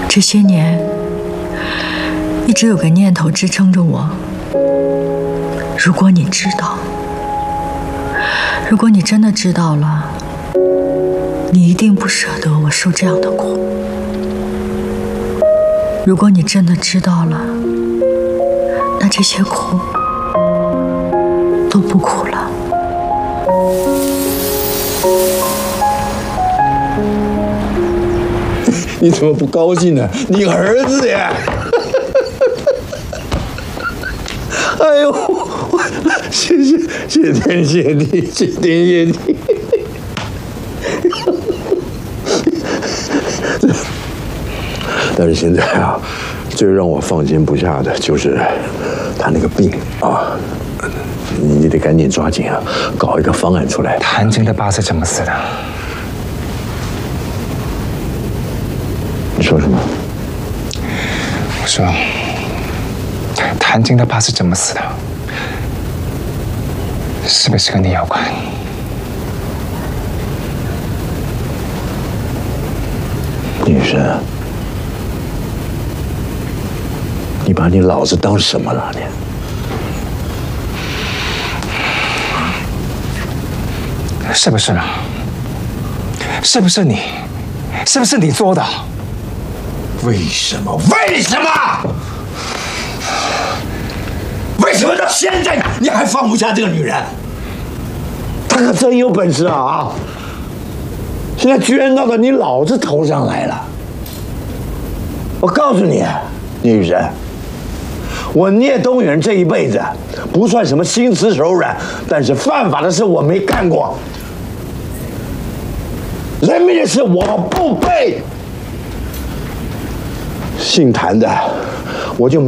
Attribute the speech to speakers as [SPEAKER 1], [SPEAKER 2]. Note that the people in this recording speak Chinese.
[SPEAKER 1] 这些年，一直有个念头支撑着我。如果你知道，如果你真的知道了，你一定不舍得我受这样的苦。如果你真的知道了，那这些苦都不苦了。
[SPEAKER 2] 你怎么不高兴呢？你儿子呀！哎呦，谢天谢地，谢天谢地。但是现在啊，最让我放心不下的就是他那个病啊，你得赶紧抓紧啊，搞一个方案出来。
[SPEAKER 3] 谭晶的爸是怎么死的？
[SPEAKER 2] 你说什么？
[SPEAKER 3] 我说，谭晶的爸是怎么死的？是不是跟你有关？
[SPEAKER 2] 女神，你把你老子当什么了你？
[SPEAKER 3] 是不是啊？是不是你？是不是你做的？
[SPEAKER 2] 为什么？为什么？为什么到现在你还放不下这个女人？她可真有本事啊！现在居然闹到你老子头上来了。我告诉你，女人，我聂东远这一辈子不算什么心慈手软，但是犯法的事我没干过，人命的事我不背。姓谭的，我就